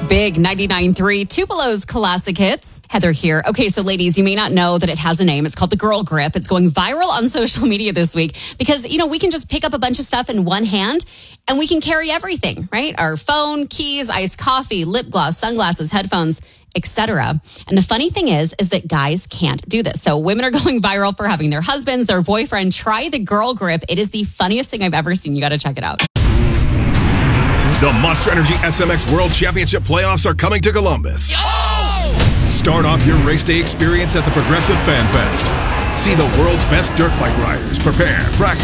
Big 99.3 Tupelo's classic hits. Heather here. Okay, so ladies, you may not know that it has a name. It's called the Girl Grip. It's going viral on social media this week because, we can just pick up a bunch of stuff in one hand and we can carry everything, right? Our phone, keys, iced coffee, lip gloss, sunglasses, headphones, etc. And the funny thing is that guys can't do this. So women are going viral for having their husbands, their boyfriend try the Girl Grip. It is the funniest thing I've ever seen. You got to check it out. The Monster Energy SMX World Championship playoffs are coming to Columbus. Start off your race day experience at the Progressive Fan Fest. See the world's best dirt bike riders prepare, practice,